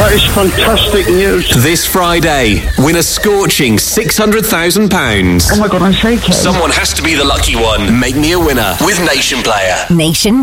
That is fantastic news. This Friday, win a scorching £600,000. Oh my God, I'm shaking. Someone has to be the lucky one. Make me a winner with Nation Player. Nation